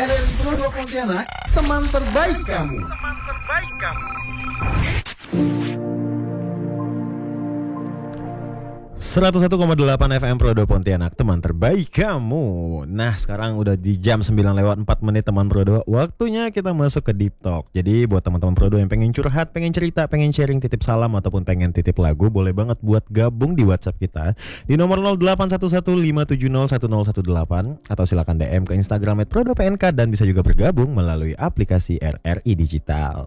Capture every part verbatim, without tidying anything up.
R R I Pro dua Pontianak, teman terbaik kamu. Teman terbaik kamu. seratus satu koma delapan F M Pro dua Pontianak, teman terbaik kamu. Nah, sekarang udah di jam sembilan lewat empat menit teman Pro dua. Waktunya kita masuk ke Deep Talk. Jadi buat teman-teman Pro dua yang pengen curhat, pengen cerita, pengen sharing, titip salam ataupun pengen titip lagu, boleh banget buat gabung di WhatsApp kita di nomor nol delapan satu satu lima tujuh nol satu nol satu delapan atau silakan D M ke Instagram at pro dua P N K dan bisa juga bergabung melalui aplikasi R R I Digital.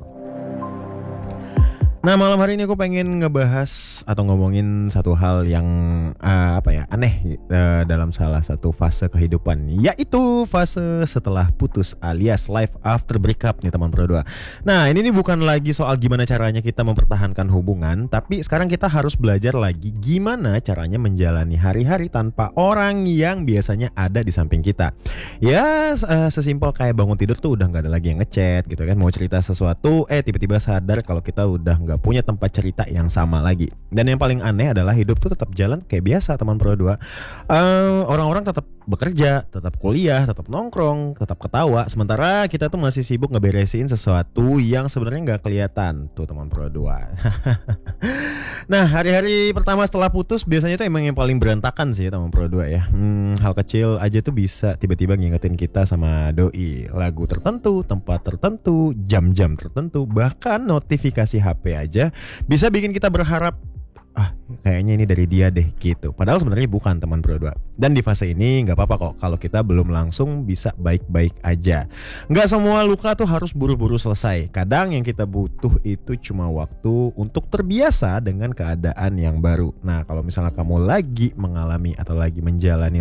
Nah, malam hari ini aku pengen ngebahas atau ngomongin satu hal yang uh, apa ya aneh uh, dalam salah satu fase kehidupan, yaitu fase setelah putus alias life after breakup nih teman Pro dua. Nah, ini nih bukan lagi soal gimana caranya kita mempertahankan hubungan, tapi sekarang kita harus belajar lagi gimana caranya menjalani hari-hari tanpa orang yang biasanya ada di samping kita. Ya, uh, sesimpel kayak bangun tidur tuh udah nggak ada lagi yang ngechat gitu kan, mau cerita sesuatu eh tiba-tiba sadar kalau kita udah nggak punya tempat cerita yang sama lagi. Dan yang paling aneh adalah hidup tuh tetap jalan kayak biasa teman Pro dua. uh, Orang-orang tetap bekerja, tetap kuliah, tetap nongkrong, tetap ketawa, sementara kita tuh masih sibuk ngeberesin sesuatu yang sebenarnya nggak kelihatan tuh teman Pro dua. Nah, hari-hari pertama setelah putus biasanya tuh emang yang paling berantakan sih teman Pro dua ya. hmm, Hal kecil aja tuh bisa tiba-tiba ngingetin kita sama doi, lagu tertentu, tempat tertentu, jam-jam tertentu, bahkan notifikasi H P aja bisa bikin kita berharap, ah kayaknya ini dari dia deh gitu. Padahal sebenarnya bukan teman Pro dua. Dan di fase ini gak apa-apa kok kalau kita belum langsung bisa baik-baik aja. Gak semua luka tuh harus buru-buru selesai. Kadang yang kita butuh itu cuma waktu untuk terbiasa dengan keadaan yang baru. Nah, kalau misalnya kamu lagi mengalami atau lagi menjalani